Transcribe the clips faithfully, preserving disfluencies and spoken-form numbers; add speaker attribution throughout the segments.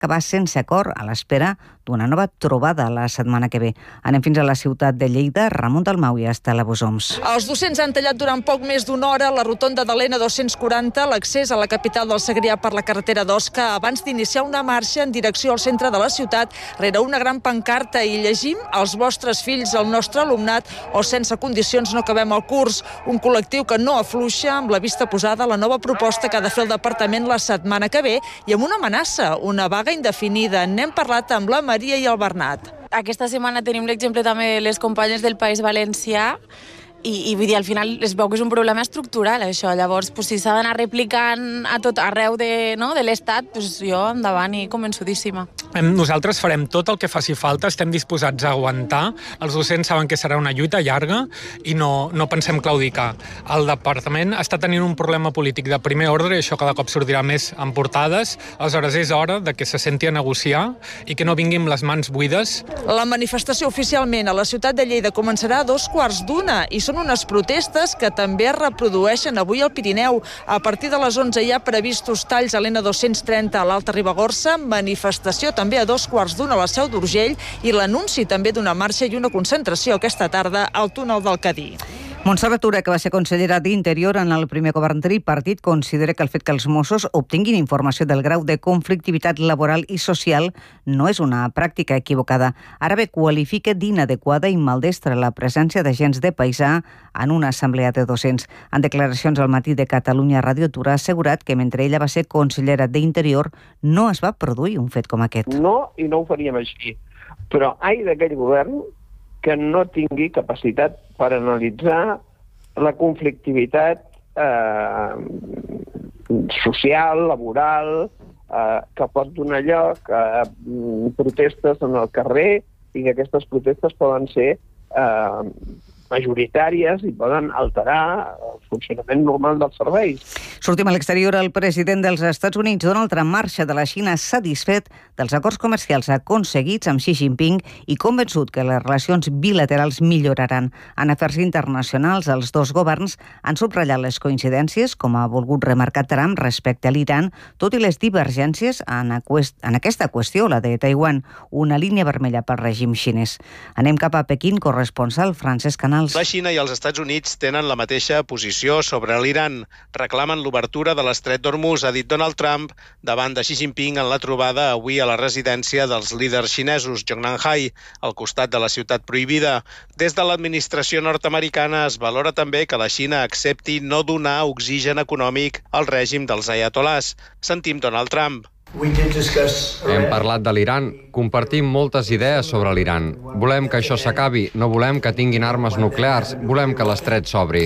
Speaker 1: acabar sense acord a l'espera d'una nova trobada la setmana que ve. Anem fins a la ciutat de Lleida. Ramon Dalmau i Estela Bosoms.
Speaker 2: Els docents han tallat durant poc més d'una hora la rotonda de l'N dos-cents quaranta, l'accés a la capital del Segrià per la carretera d'Osca, abans d'iniciar una marxa en direcció al centre de la ciutat, rere una gran pancarta i llegim els vostres fills, el nostre alumnat, o sense condicions no acabem el curs. Un col·lectiu que no afluixa, amb la vista posada a la nova proposta que ha de fer el departament la setmana que ve i amb una amenaça, una vaga indefinida. N'hem parlat amb la Maria i el Bernat.
Speaker 3: Aquesta setmana tenim l'exemple també de les companyes del País Valencià i, i vull dir, al final es veu que és un problema estructural, això. Llavors, pues, si s'ha d'anar replicant a tot arreu de, no, de l'Estat, pues, jo endavant i convençudíssima.
Speaker 4: Nosaltres farem tot el que faci falta, estem disposats a aguantar. Els docents saben que serà una lluita llarga i no, no pensem claudicar. El departament està tenint un problema polític de primer ordre i això cada cop sortirà més en portades. Aleshores, és hora de que se senti a negociar i que no vinguin les mans buides.
Speaker 2: La manifestació oficialment a la ciutat de Lleida començarà a dos quarts d'una i són unes protestes que també es reprodueixen avui al Pirineu. A partir de les onze hi ha previstos talls a l'N dos-cents trenta a l'Alta Ribagorça, manifestació també a dos quarts d'una a la Seu d'Urgell i l'anunci també d'una marxa i una concentració aquesta tarda al túnel del Cadí.
Speaker 1: Montserrat Tura, que va ser consellera d'Interior en el primer govern tripartit, considera que el fet que els Mossos obtinguin informació del grau de conflictivitat laboral i social no és una pràctica equivocada. Ara bé, qualifica d'inadequada i maldestra la presència d'agents de paisà en una assemblea de docents. En declaracions al Matí de Catalunya Ràdio, Tura ha assegurat que mentre ella va ser consellera d'Interior no es va produir un fet com aquest.
Speaker 5: No, i no ho faríem així. Però ai d'aquell govern que no tingui capacitat per analitzar la conflictivitat eh, social, laboral, eh, que pot donar lloc a protestes en el carrer i que aquestes protestes poden ser eh, majoritàries i poden alterar el funcionament normal dels serveis.
Speaker 1: Sortim a l'exterior. El president dels Estats Units, Donald Trump, marxa de la Xina satisfet dels acords comercials aconseguits amb Xi Jinping i convençut que les relacions bilaterals milloraran. En afers internacionals, els dos governs han subratllat les coincidències, com ha volgut remarcar Trump, respecte a l'Iran, tot i les divergències en, aquest, en aquesta qüestió, la de Taiwan, una línia vermella pel règim xinès. Anem cap a Pequín, corresponsal Francesc Canals.
Speaker 6: La Xina i els Estats Units tenen la mateixa posició sobre l'Iran. Reclamen l'obertura de l'estret d'Hormuz, ha dit Donald Trump, davant de Xi Jinping en la trobada avui a la residència dels líders xinesos, Zhongnanhai, al costat de la ciutat prohibida. Des de l'administració nord-americana es valora també que la Xina accepti no donar oxigen econòmic al règim dels ayatolás. Sentim Donald Trump.
Speaker 7: Hem parlat de l'Iran, compartim moltes idees sobre l'Iran. Volem que això s'acabi, no volem que tinguin armes nuclears, volem que l'estret s'obri.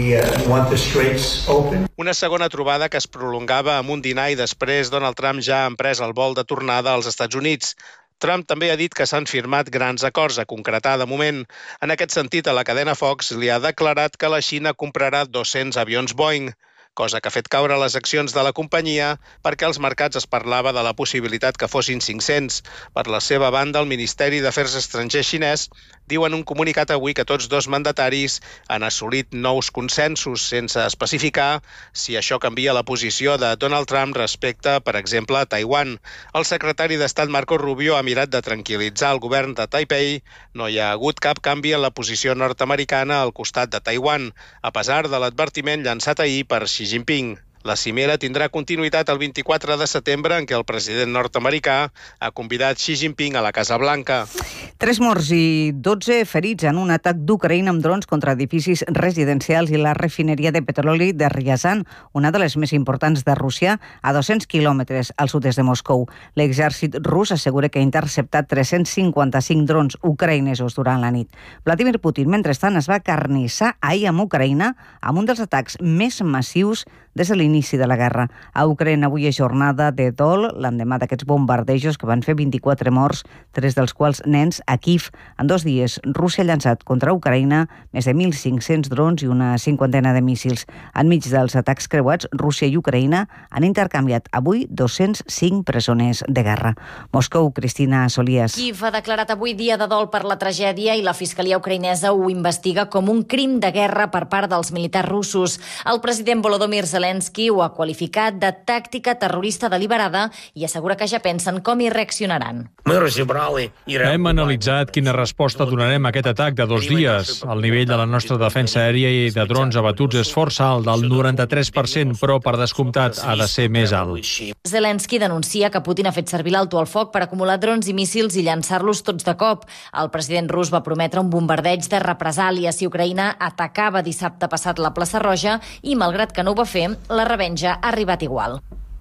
Speaker 6: Una segona trobada que es prolongava amb un dinar i després Donald Trump ja ha emprès el vol de tornada als Estats Units. Trump també ha dit que s'han firmat grans acords a concretar de moment. En aquest sentit, a la cadena Fox li ha declarat que la Xina comprarà dos-cents avions Boeing, cosa que ha fet caure les accions de la companyia perquè als mercats es parlava de la possibilitat que fossin cinc-cents. Per la seva banda, el Ministeri d'Afers Estrangers xinès diu en un comunicat avui que tots dos mandataris han assolit nous consensos sense especificar si això canvia la posició de Donald Trump respecte, per exemple, a Taiwan. El secretari d'Estat Marco Rubio ha mirat de tranquil·litzar el govern de Taipei. No hi ha hagut cap canvi en la posició nord-americana al costat de Taiwan, a pesar de l'advertiment llançat ahir per Xi Jinping. La cimera tindrà continuïtat el vint-i-quatre de setembre, en què el president nord-americà ha convidat Xi Jinping a la Casa Blanca.
Speaker 1: Tres morts i dotze ferits en un atac d'Ucraïna amb drons contra edificis residencials i la refineria de petroli de Ryazan, una de les més importants de Rússia, a dos-cents quilòmetres al sud-est de Moscou. L'exèrcit rus assegura que ha interceptat tres-cents cinquanta-cinc drons ucraïnesos durant la nit. Vladimir Putin, mentrestant, es va carnissar ahir amb Ucraïna amb un dels atacs més massius des de l'inici de la guerra. A Ucraïna avui és jornada de dol l'endemà d'aquests bombardejos que van fer vint-i-quatre morts, tres dels quals nens, a Kiev. En dos dies, Rússia ha llançat contra Ucraïna més de mil cinc-cents drons i una cinquantena de míssils. Enmig dels atacs creuats, Rússia i Ucraïna han intercanviat avui dos-cents cinc presoners de guerra. Moscou, Cristina Solías.
Speaker 8: Kiev ha declarat avui dia de dol per la tragèdia i la fiscalia ucraïnesa ho investiga com un crim de guerra per part dels militars russos. El president Volodymyr Zelensky Zelensky ho ha qualificat de tàctica terrorista deliberada i assegura que ja pensen com hi reaccionaran.
Speaker 9: Hem analitzat quina resposta donarem a aquest atac de dos dies. El nivell de la nostra defensa aèria i de drons abatuts és força alt, del noranta-tres per cent, però per descomptat ha de ser més alt.
Speaker 8: Zelensky denuncia que Putin ha fet servir l'alto al foc per acumular drons i míssils i llançar-los tots de cop. El president rus va prometre un bombardeig de represàlia si Ucraïna atacava dissabte passat la plaça Roja i, malgrat que no ho va fer, la revenja ha arribat igual.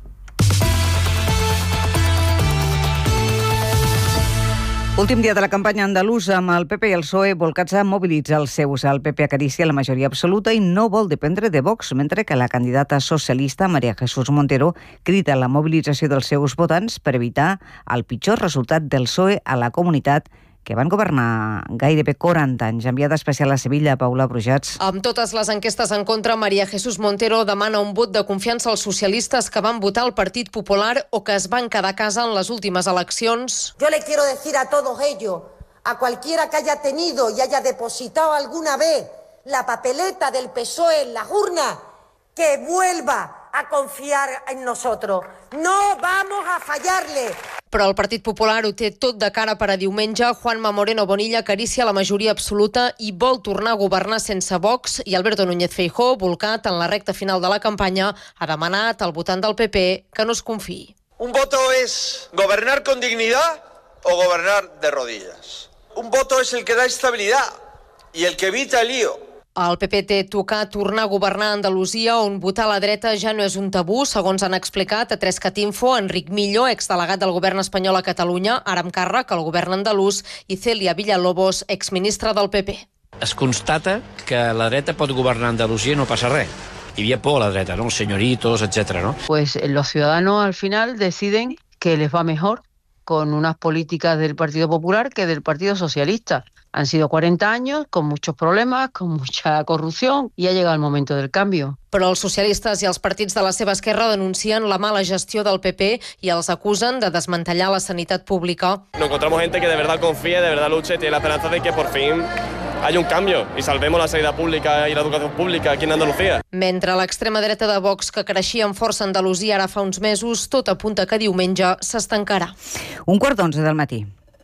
Speaker 1: Últim dia de la campanya andalusa, amb el P P i el P S O E volcats a mobilitzar els seus. El P P acaricia la majoria absoluta i no vol dependre de Vox, mentre que la candidata socialista, María Jesús Montero, crida la mobilització dels seus votants per evitar el pitjor resultat del P S O E a la comunitat, que van governar gairebé quaranta anys. Enviada especial a Sevilla, Paula Brujats.
Speaker 10: Amb totes les enquestes en contra, María Jesús Montero demana un vot de confiança als socialistes que van votar el Partit Popular o que es van quedar a casa en les últimes eleccions.
Speaker 11: Yo le quiero decir a todos ellos, a cualquiera que haya tenido y haya depositado alguna vez la papeleta del P S O E en las urnas, que vuelva a confiar en nosotros. No vamos a fallarle.
Speaker 10: Però el Partit Popular ho té tot de cara per a diumenge. Juanma Moreno Bonilla acaricia la majoria absoluta i vol tornar a governar sense Vox, i Alberto Núñez Feijóo, volcat en la recta final de la campanya, ha demanat al votant del P P que no es confiï.
Speaker 12: Un voto es gobernar con dignidad o gobernar de rodillas. Un voto es el que da estabilidad y el que evita el lío.
Speaker 10: El P P té tocar tornar a governar a Andalusia, on votar a la dreta ja no és un tabú, segons han explicat a Trescat Info Enric Millo, exdelegat del govern espanyol a Catalunya, ara amb càrrec al govern andalús, i Celia Villalobos, exministra del P P.
Speaker 13: Es constata que la dreta pot governar a Andalusia i no passa res. Hi havia por a la dreta, ¿no? Señoritos, etcétera, ¿no?
Speaker 14: Pues los ciudadanos al final deciden que les va mejor con unas políticas del Partido Popular que del Partido Socialista. Han sido cuarenta años con muchos problemas, con mucha corrupción, y ha llegado el momento del cambio.
Speaker 10: Però els socialistes i els partits de la seva esquerra denuncien la mala gestió del P P i els acusen de desmantellar la sanitat pública.
Speaker 15: Nos encontramos gente que de verdad confía, de verdad lucha y tiene la esperanza de que por fin hay un cambio y salvemos la sanidad pública y la educación pública aquí en Andalucía.
Speaker 10: Mentre l'extrema dreta de Vox, que creixia amb força a Andalusia ara fa uns mesos, tot apunta que diumenge s'estancarà.
Speaker 1: Un quart d'onze del matí.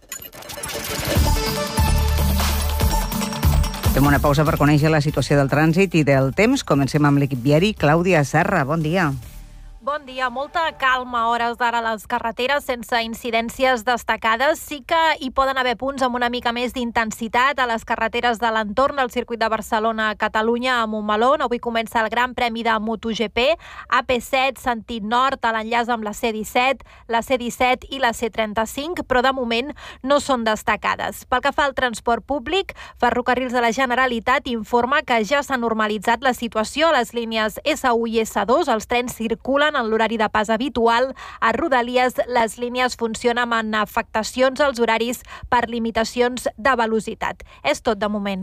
Speaker 1: Fem una pausa per conèixer la situació del trànsit i del temps. Comencem amb l'equip viari. Clàudia Serra, bon dia.
Speaker 16: Bon dia. Molta calma a hores d'ara a les carreteres, sense incidències destacades. Sí que hi poden haver punts amb una mica més d'intensitat a les carreteres de l'entorn del circuit de Barcelona a Catalunya, a Montmeló. Avui comença el Gran Premi de MotoGP. A P set, sentit nord, a l'enllaç amb la C disset, la C disset i la C trenta-cinc, però de moment no són destacades. Pel que fa al transport públic, Ferrocarrils de la Generalitat informa que ja s'ha normalitzat la situació a les línies S u i S dos. Els trens circulen en l'horari de pas habitual. A Rodalies, les línies funcionen amb afectacions als horaris per limitacions de velocitat. És tot de moment.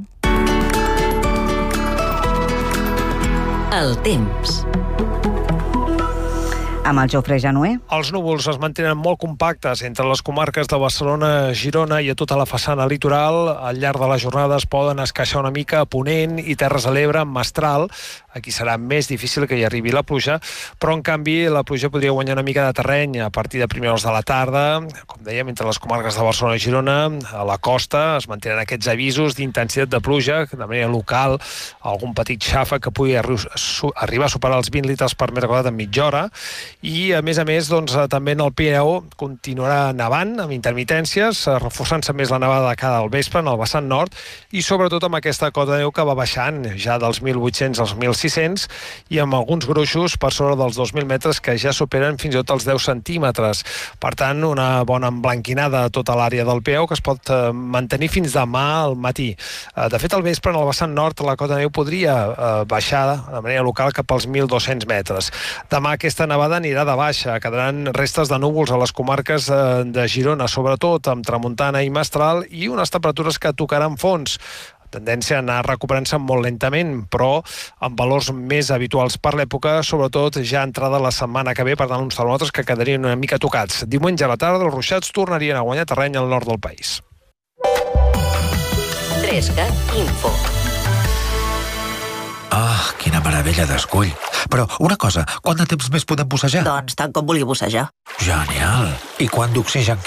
Speaker 17: El temps.
Speaker 1: Amb el Jofre Janué.
Speaker 18: Els núvols es mantenen molt compactes entre les comarques de Barcelona, Girona i a tota la façana litoral. Al llarg de la jornada es poden esqueixar una mica a Ponent i Terres de l'Ebre, amb Mestral. Aquí serà més difícil que hi arribi la pluja, però en canvi la pluja podria guanyar una mica de terreny a partir de primeres de la tarda. Com dèiem, entre les comarques de Barcelona i Girona, a la costa es mantenen aquests avisos d'intensitat de pluja, de manera local, algun petit xàfec que pugui arribar a superar els vint litres per metre quadrat en mitja hora. I, a més a més, doncs, també en el Pirineu continuarà nevant, amb intermitències, reforçant-se més la nevada de cara al vespre en el vessant nord, i sobretot amb aquesta cota de neu que va baixant ja dels mil vuit-cents als mil sis-cents, i amb alguns gruixos per sobre dels dos mil metres que ja superen fins i tot els deu centímetres. Per tant, una bona emblanquinada a tota l'àrea del Pirineu que es pot mantenir fins demà al matí. De fet, al vespre, en el vessant nord, la cota de neu podria baixar de manera local cap als mil dos-cents metres. Demà aquesta nevada anirà de baixa, quedaran restes de núvols a les comarques de Girona, sobretot amb tramuntana i mestral, i unes temperatures que tocaran fons. Tendència a anar recuperant-se molt lentament, però amb valors més habituals per l'època, sobretot ja entrada la setmana que ve, per tant uns termòmetres que quedarien una mica tocats. Diumenge a la tarda els ruixats tornarien a guanyar terreny al nord del país.
Speaker 17: Trescat Info.
Speaker 19: Ah, quina meravella d'escull. Però una cosa, quant de temps més podem bussejar?
Speaker 20: Doncs tant com vulgui bussejar.
Speaker 19: Genial. I quant d'oxigen